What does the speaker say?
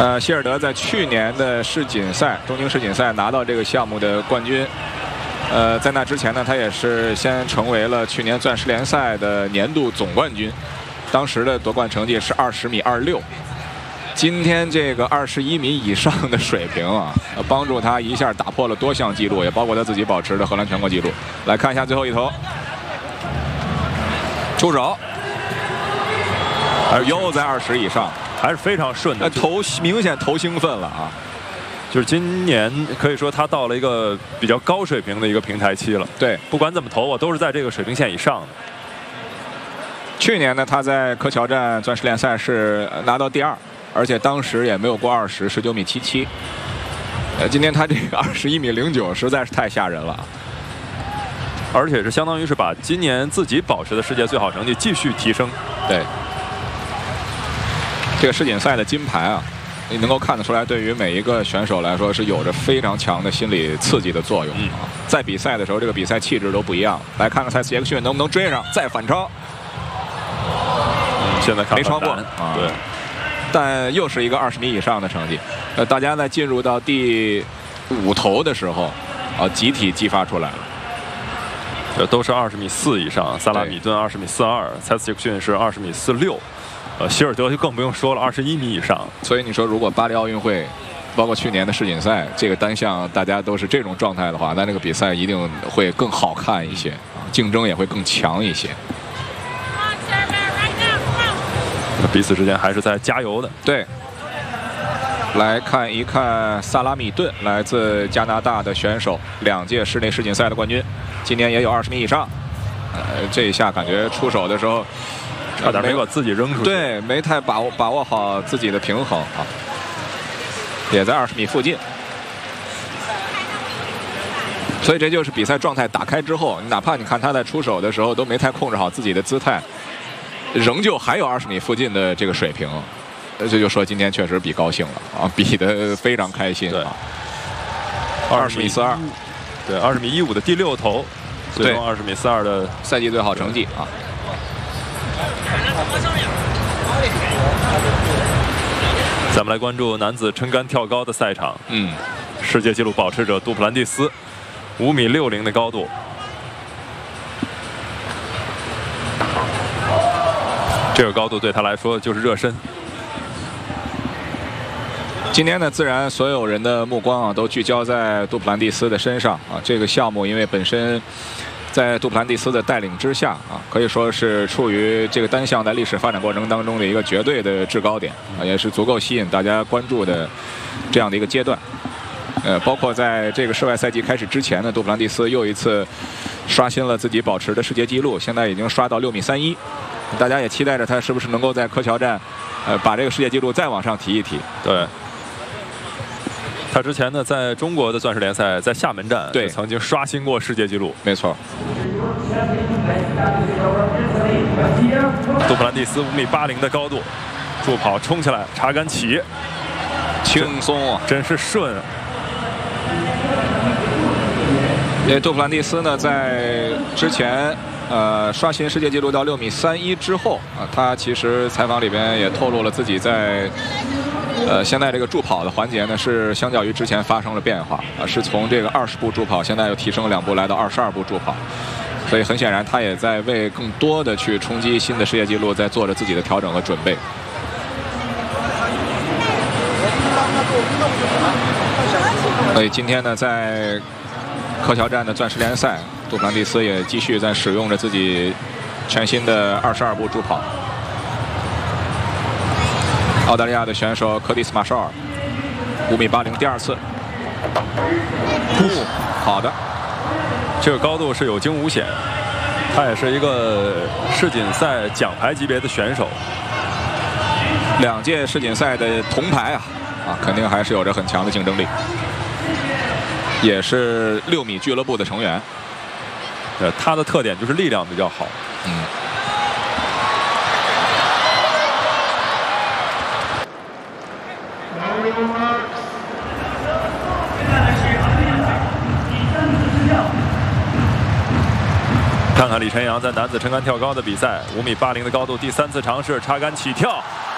希尔德在去年的世锦赛东京世锦赛拿到这个项目的冠军。在那之前呢，他也是先成为了去年钻石联赛的年度总冠军，当时的夺冠成绩是20米26。今天这个21米以上的水平啊，帮助他一下打破了多项纪录，也包括他自己保持的荷兰全国纪录。来看一下最后一投，出手，又在20以上， 还是非常顺的。 明显投兴奋了啊！ 就是今年可以说他到了一个比较高水平的一个平台期了。对，不管怎么投，我都是在这个水平线以上的。 去年呢，他在科乔站钻石联赛是拿到第2，而且当时也没有过19米77。今天他这个21米09实在是太吓人了， 而且是相当于是把今年自己保持的世界最好成绩继续提升。 对，这个世锦赛的金牌啊。你能够看得出来，对于每一个选手来说是有着非常强的心理刺激的作用啊！在比赛的时候，这个比赛气质都不一样。来看看蔡斯杰克逊能不能追上，再反超。 现在看没超过啊，对， 但又是一个20米以上的成绩。大家在进入到第5投的时候，集体激发出来了。 这都是20米4以上，萨拉米顿20米42，蔡斯杰克逊是20米46。希尔德就更不用说了，21米以上。 所以你说，如果巴黎奥运会，包括去年的世锦赛，这个单项大家都是这种状态的话，那这个比赛一定会更好看一些，竞争也会更强一些。 彼此之间还是在加油的。 对。来看一看萨拉米顿，来自加拿大的选手，2届室内世锦赛的冠军，今年也有20米以上。这一下感觉出手的时候。 差点没把自己扔出去， 对，没太把握好自己的平衡啊，也在20米附近，所以这就是比赛状态打开之后，哪怕你看他在出手的时候都没太控制好自己的姿态，仍旧还有20米附近的这个水平，这就说今天确实比高兴了啊，比得非常开心啊。20米42， 对，20米15的第6投，最终20米42的赛季最好成绩啊。 咱们来关注男子撑杆跳高的赛场。世界纪录保持者杜普兰蒂斯，5米60的高度。这个高度对他来说就是热身。 今天呢，自然所有人的目光啊都聚焦在杜普兰蒂斯的身上啊。这个项目因为本身在杜普兰蒂斯的带领之下啊，可以说是处于这个单项在历史发展过程当中的一个绝对的制高点啊，也是足够吸引大家关注的这样的一个阶段。包括在这个室外赛季开始之前呢，杜普兰蒂斯又一次刷新了自己保持的世界纪录，现在已经刷到6米31。大家也期待着他是不是能够在科乔站，把这个世界纪录再往上提一提。 对。他之前呢，在中国的钻石联赛，在厦门站对曾经刷新过世界纪录。 没错。 杜普兰蒂斯5米80的高度，助跑冲起来，插杆起， 轻松啊， 真是顺啊！ 杜普兰蒂斯呢，在之前刷新世界纪录到6米31之后啊，他其实采访里边也透露了自己在。现在这个助跑的环节呢，是相较于之前发生了变化啊，是从这个20步助跑，现在又提升了2步，来到22步助跑。所以很显然，他也在为更多的去冲击新的世界纪录，在做着自己的调整和准备。所以今天呢，在科乔站的钻石联赛，杜普兰蒂斯也继续在使用着自己全新的22步助跑。澳大利亚的选手柯蒂斯·马绍尔，5米80，第2次。好的， 这个高度是有惊无险。他也是一个世锦赛奖牌级别的选手 ，2届世锦赛的铜牌啊，肯定还是有着很强的竞争力。也是6米俱乐部的成员。 他的特点就是力量比较好。看看李晨阳在男子撑杆跳高的比赛，5米80的高度，第3次尝试插杆起跳，